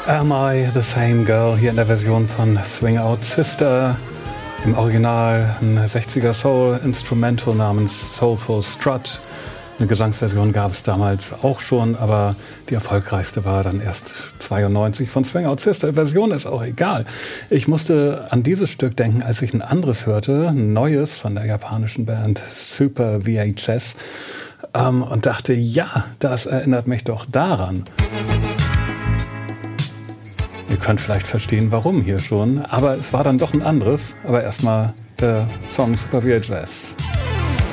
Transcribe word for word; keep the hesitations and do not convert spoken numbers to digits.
Am I the Same Girl, hier in der Version von Swing Out Sister. Im Original ein sechziger Soul-Instrumental namens Soulful Strut. Eine Gesangsversion gab es damals auch schon, aber die erfolgreichste war dann erst zweiundneunzig von Swing Out Sister. Version ist auch egal. Ich musste an dieses Stück denken, als ich ein anderes hörte, ein neues von der japanischen Band Super V H S, ähm, und dachte, ja, das erinnert mich doch daran. Ihr könnt vielleicht verstehen, warum hier schon, aber es war dann doch ein anderes. Aber erstmal der Song Super V H S.